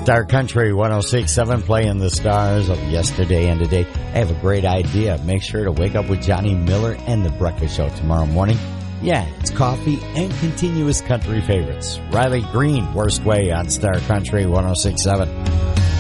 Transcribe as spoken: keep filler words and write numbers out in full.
Star Country one oh six point seven playing the stars of yesterday and today. I have a great idea. Make sure to wake up with Johnny Miller and the Breakfast Show tomorrow morning. Yeah, it's coffee and continuous country favorites. Riley Green, Worst Way on Star Country one oh six point seven.